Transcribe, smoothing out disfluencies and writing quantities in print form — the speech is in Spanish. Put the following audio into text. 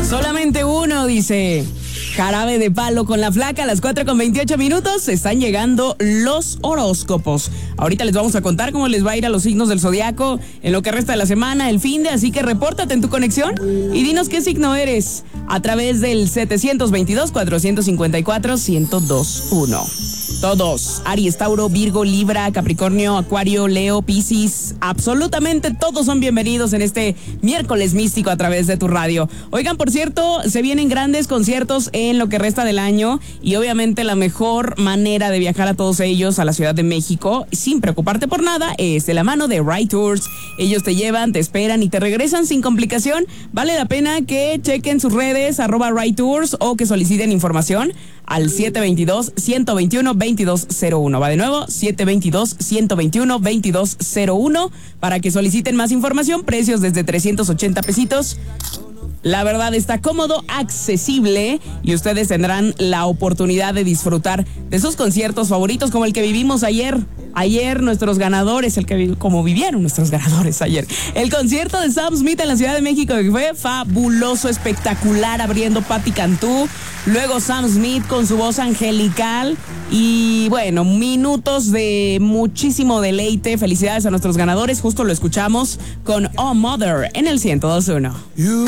Solamente uno, dice Jarabe de Palo con La Flaca. A las 4:28 están llegando los horóscopos. Ahorita les vamos a contar cómo les va a ir a los signos del zodiaco en lo que resta de la semana, el finde, así que repórtate en tu conexión y dinos qué signo eres a través del 722-454-1021. Todos, Aries, Tauro, Virgo, Libra, Capricornio, Acuario, Leo, Piscis, absolutamente todos son bienvenidos en este miércoles místico a través de tu radio. Oigan, por cierto, se vienen grandes conciertos en lo que resta del año y obviamente la mejor manera de viajar a todos ellos a la Ciudad de México sin preocuparte por nada es de la mano de Ride Tours. Ellos te llevan, te esperan y te regresan sin complicación. Vale la pena que chequen sus redes @Ride Tours o que soliciten información al 722-121-2201. Va de nuevo, 722-121-2201 para que soliciten más información. Precios desde 380 pesitos. La verdad está cómodo, accesible y ustedes tendrán la oportunidad de disfrutar de sus conciertos favoritos como el que vivimos ayer. Ayer nuestros ganadores, como vivieron nuestros ganadores ayer. El concierto de Sam Smith en la Ciudad de México que fue fabuloso, espectacular, abriendo Patti Cantú. Luego Sam Smith con su voz angelical y bueno, minutos de muchísimo deleite. Felicidades a nuestros ganadores, justo lo escuchamos con Oh Mother en el 102.1.